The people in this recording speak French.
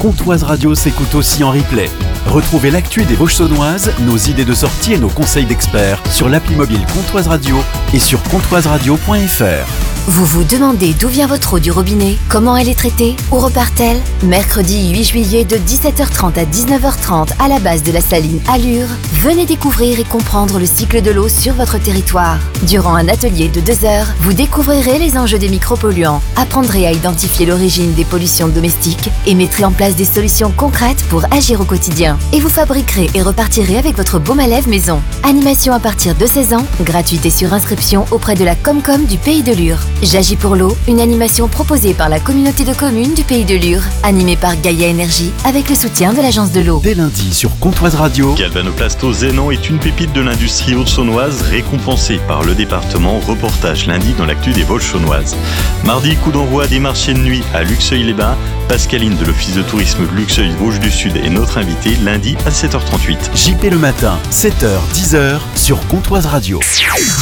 Comtoise Radio s'écoute aussi en replay. Retrouvez l'actu des Vosges saunoises, nos idées de sortie et nos conseils d'experts sur l'appli mobile Comtoise Radio et sur comtoiseradio.fr. Vous vous demandez d'où vient votre eau du robinet, comment elle est traitée, où repart-elle ? Mercredi 8 juillet de 17h30 à 19h30 à la base de la saline Allure, venez découvrir et comprendre le cycle de l'eau sur votre territoire. Durant un atelier de 2 heures, vous découvrirez les enjeux des micropolluants, apprendrez à identifier l'origine des pollutions domestiques et mettrez en place des solutions concrètes pour agir au quotidien. Et vous fabriquerez et repartirez avec votre baume à lèvres maison. Animation à partir de 16 ans, gratuite et sur inscription auprès de la Comcom du Pays de Lure. J'agis pour l'eau, une animation proposée par la communauté de communes du Pays de Lure, animée par Gaïa Énergie, avec le soutien de l'Agence de l'eau. Dès lundi sur Comtoise Radio, Galvanoplasto Zénan est une pépite de l'industrie haute-saunoise récompensée par le département. Reportage lundi dans l'actu des Vosges saunoises. Mardi, coup d'envoi des marchés de nuit à Luxeuil-les-Bains. Pascaline de l'Office de tourisme de Luxeuil-Vosges du Sud est notre invitée lundi à 7h38. JP le matin, 7h, 10h sur Comtoise Radio.